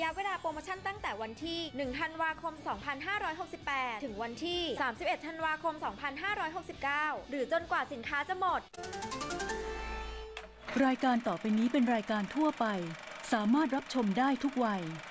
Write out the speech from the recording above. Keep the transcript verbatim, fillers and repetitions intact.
ะเวลาโปรโมชั่นตั้งแต่วันที่หนึ่งธันวาคมสองพันห้าร้อยหกสิบแปดถึงวันที่สามสิบเอ็ดธันวาคมสองพันห้าร้อยหกสิบเก้าหรือจนกว่าสินค้าจะหมดรายการต่อไปนี้เป็นรายการทั่วไปสามารถรับชมได้ทุกวัย